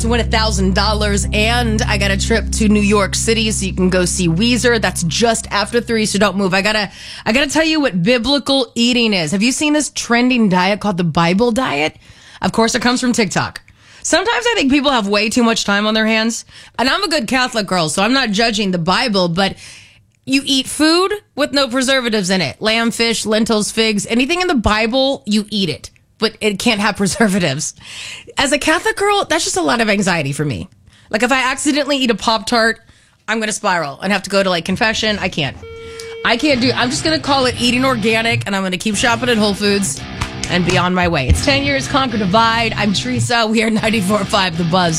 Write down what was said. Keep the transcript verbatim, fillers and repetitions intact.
to win one thousand dollars, and I got a trip to New York City so you can go see Weezer. That's just after three, so don't move. I gotta, I gotta tell you what biblical eating is. Have you seen this trending diet called the Bible diet? Of course, it comes from TikTok. Sometimes I think people have way too much time on their hands, and I'm a good Catholic girl, so I'm not judging the Bible, but you eat food with no preservatives in it. Lamb, fish, lentils, figs, anything in the Bible, you eat it. But it can't have preservatives. As a Catholic girl, that's just a lot of anxiety for me. Like, if I accidentally eat a Pop-Tart, I'm going to spiral and have to go to, like, confession. I can't. I can't do I'm just going to call it eating organic, and I'm going to keep shopping at Whole Foods and be on my way. It's ten years, Conquer Divide. I'm Teresa. We are ninety-four point five The Buzz.